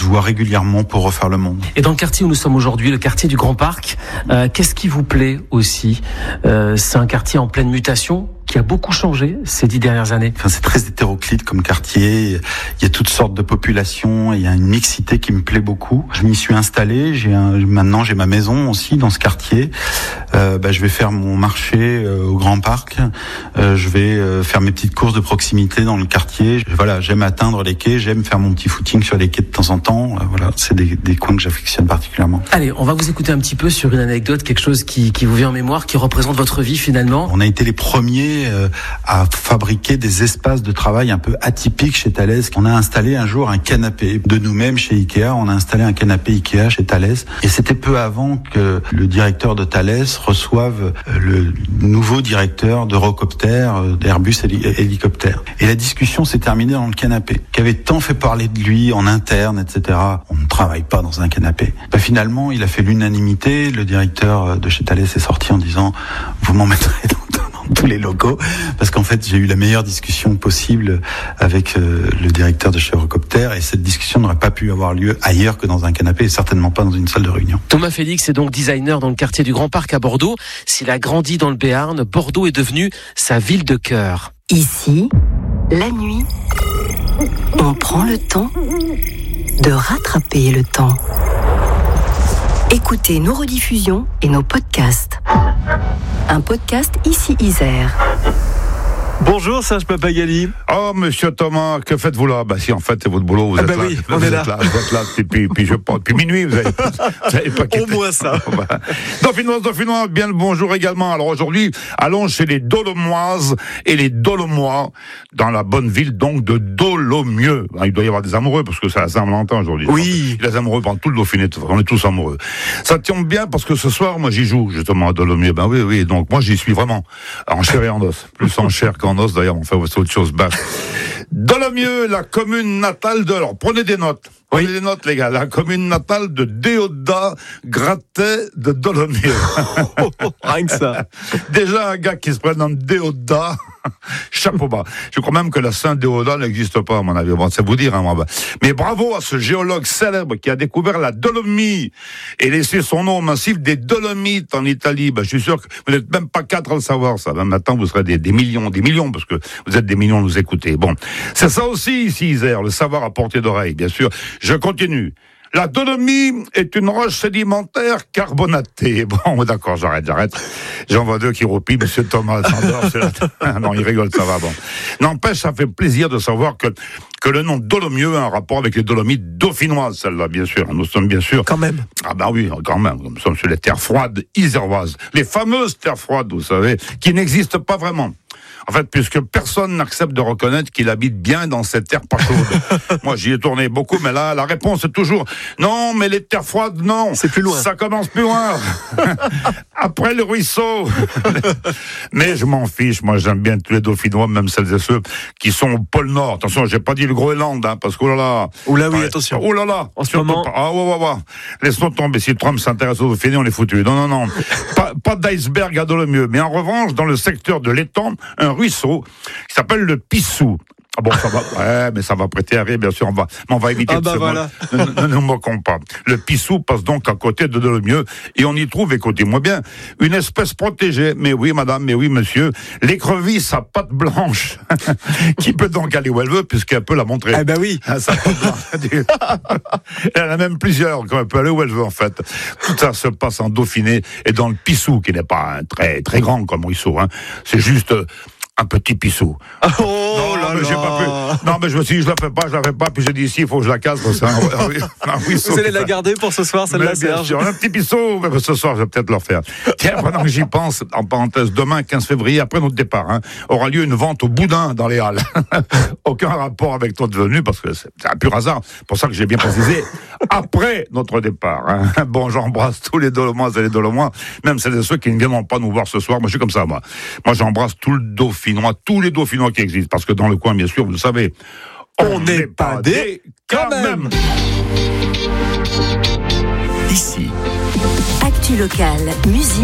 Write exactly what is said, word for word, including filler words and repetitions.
vois régulièrement pour refaire le monde. Et dans le quartier où nous sommes aujourd'hui, le quartier du Grand Parc, euh, qu'est-ce qui vous plaît aussi ? euh, C'est un quartier en pleine mutation qui a beaucoup changé ces dix dernières années. Enfin, c'est très hétéroclite comme quartier. Il y a toutes sortes de populations. Il y a une mixité qui me plaît beaucoup. Je m'y suis installé. J'ai un, maintenant j'ai ma maison aussi dans ce quartier. Euh, bah, je vais faire mon marché euh, au Grand Parc. Euh, je vais euh, faire mes petites courses de proximité dans le quartier. Voilà, j'aime atteindre les quais. J'aime faire mon petit footing sur les quais de temps en temps. Euh, voilà, c'est des, des coins que j'affectionne particulièrement. Allez, on va vous écouter un petit peu sur une anecdote, quelque chose qui, qui vous vient en mémoire, qui représente votre vie finalement. On a été les premiers à fabriquer des espaces de travail un peu atypiques chez Thales. On a installé un jour un canapé de nous-mêmes chez Ikea. On a installé un canapé Ikea chez Thales. Et c'était peu avant que le directeur de Thales reçoive le nouveau directeur d'Eurocopter, d'Airbus Hélicoptère. Et la discussion s'est terminée dans le canapé, qui avait tant fait parler de lui en interne, et cetera. On ne travaille pas dans un canapé. Ben, finalement, il a fait l'unanimité. Le directeur de chez Thales est sorti en disant « Vous m'en mettrez dans tous les locaux », parce qu'en fait j'ai eu la meilleure discussion possible avec euh, le directeur de chez Eurocopter, et cette discussion n'aurait pas pu avoir lieu ailleurs que dans un canapé, et certainement pas dans une salle de réunion. Thomas Félix est donc designer dans le quartier du Grand Parc à Bordeaux. S'il a grandi dans le Béarn, Bordeaux est devenu sa ville de cœur. Ici, la nuit, on prend le temps de rattraper le temps. Écoutez nos rediffusions et nos podcasts. Un podcast Ici Isère. Bonjour Serge Papagali. Oh monsieur Thomas, que faites-vous là ? Bah si en fait c'est votre boulot, vous ah êtes bah là. Oui, vous on êtes est là. là. Vous êtes là depuis, puis je pense depuis minuit, vous avez, vous avez pas quitté. Au moins ça. Dauphinoise, Dauphinoise, bien le bonjour également. Alors aujourd'hui, allons chez les Dolomoises et les Dolomois, dans la bonne ville donc de Dolomieu. Il doit y avoir des amoureux parce que c'est la Saint-Valentin aujourd'hui. Oui. Les amoureux pendant tout le Dauphiné, on est tous amoureux. Ça tombe bien parce que ce soir, moi j'y joue justement à Dolomieu. Ben oui, oui. Donc moi j'y suis vraiment en chair et en os, plus en chair qu'en os d'ailleurs. Enfin, c'est autre chose. Bah. Dolomieu, la commune natale de... Alors, prenez des notes. Prenez oui. des notes, les gars. La commune natale de Déodat Gratet de Dolomieu. Oh, oh, rien que ça. Déjà, un gars qui se prénomme Déodat, chapeau bas. Je crois même que la Saint-Déodat n'existe pas, à mon avis. Bon, c'est vous dire, hein, moi. Mais bravo à ce géologue célèbre qui a découvert la Dolomie et laissé son nom au massif des Dolomites en Italie. Ben, je suis sûr que vous n'êtes même pas quatre à le savoir, ça. Même maintenant, vous serez des, des millions, des millions, parce que vous êtes des millions à nous écouter. Bon. C'est ça aussi, ici, Isère, le savoir à portée d'oreille, bien sûr. Je continue. La Dolomie est une roche sédimentaire carbonatée. Bon, d'accord, j'arrête, j'arrête. J'en vois deux qui roupillent, monsieur Thomas. Non, il rigole, ça va, bon. N'empêche, ça fait plaisir de savoir que, que le nom Dolomieu a un rapport avec les Dolomites dauphinoises, celle-là, bien sûr. Nous sommes bien sûr... Quand même. Ah ben oui, quand même. Nous sommes sur les terres froides iséroises. Les fameuses terres froides, vous savez, qui n'existent pas vraiment. En fait, puisque personne n'accepte de reconnaître qu'il habite bien dans cette terre pas chaude. Moi, j'y ai tourné beaucoup, mais là, la réponse est toujours non, mais les terres froides, non. C'est plus loin. Ça commence plus loin. Après le ruisseau. Mais je m'en fiche. Moi, j'aime bien tous les Dauphinois, même celles et ceux qui sont au pôle Nord. Attention, j'ai pas dit le Groenland, hein, parce que oh là là. Oh là oui, ouais, attention. Oh là là. En ce moment. Pas. Ah ouais, ouais, ouais. Laissons tomber. Si Trump s'intéresse aux Dauphinais, on les foutu. Non, non, non. pas, pas d'iceberg à Dolomieu. Mais en revanche, dans le secteur de l'étang, un ruisseau qui s'appelle le Pissou. Ah bon, ça va, ouais, mais ça va prêter à rire, bien sûr, on va, on va éviter ah de bah se voilà. ne, ne, ne nous moquons pas. Le Pissou passe donc à côté de Dolomieu, et on y trouve, écoutez-moi bien, une espèce protégée, mais oui, madame, mais oui, monsieur, l'écrevisse à pattes blanches, qui peut donc aller où elle veut, puisqu'elle peut la montrer. Ah bah oui. Ça elle en a même plusieurs, quand elle peut aller où elle veut, en fait. Tout ça se passe en Dauphiné, et dans le Pissou, qui n'est pas un très, très grand comme ruisseau, hein. C'est juste un petit Pissou. Oh non, là mais là. j'ai pas pu. Non, mais je me suis dit, je la fais pas, je la fais pas, puis j'ai dit, ici, il faut que je la casse, c'est un, un, un ruisseau. Vous allez la garder pour ce soir, celle-là, Serge. Sûr, un petit Pissou, mais ce soir, je vais peut-être le refaire. Tiens, pendant que j'y pense, en parenthèse, demain, quinze février, après notre départ, hein, aura lieu une vente au boudin dans les Halles. Aucun rapport avec notre venue, parce que c'est un pur hasard. Pour ça que j'ai bien précisé, après notre départ. Hein. Bon, j'embrasse tous les Dolomois et les Dolomois, même celles et ceux qui ne viendront pas nous voir ce soir. Moi, je suis comme ça, moi. Moi, j'embrasse tout le Dauphinois, tous les Dauphinois qui existent, parce que dans le coin, bien sûr, vous le savez, on n'est pas des quand même. Ici. Actu locale, musique.